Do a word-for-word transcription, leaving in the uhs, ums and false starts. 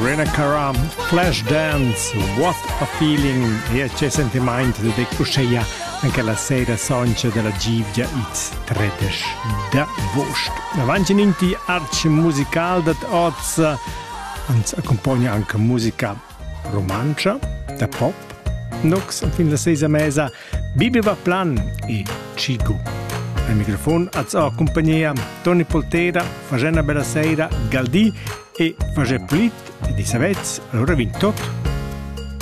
Rena Karam, Flashdance, What a Feeling, e c'è sentimento di Cusceia anche la sera soncia della Givia It's tredici d'agosto. Avanti in inti arci musical dat oz ens accompagna anche musica romancia, da pop, nox fin la sesa mesa, Bibi va plan e Cigu. Al microfono az accompagnia Toni Poltera, facendo bella sera, Galdi e facendo polit e di Savez, allora vinto tutto.